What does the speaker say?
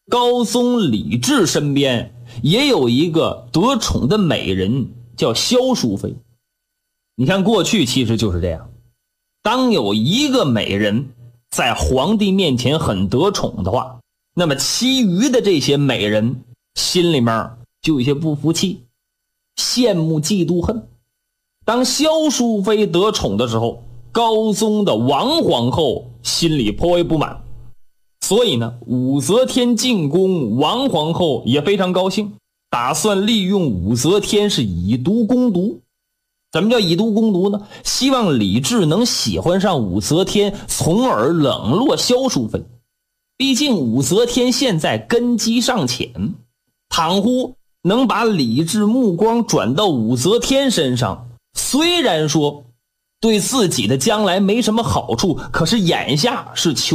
高宗李治身边也有一个得宠的美人，叫萧淑妃。你看过去其实就是这样，当有一个美人在皇帝面前很得宠的话，那么其余的这些美人心里面就有些不服气，羡慕嫉妒恨。当萧淑妃得宠的时候，高宗的王皇后心里颇为不满，所以呢，武则天进宫，王皇后也非常高兴，打算利用武则天是以毒攻毒。怎么叫以毒攻毒呢？希望李治能喜欢上武则天，从而冷落萧淑妃。毕竟武则天现在根基尚浅，倘乎能把李治目光转到武则天身上，虽然说对自己的将来没什么好处，可是眼下是求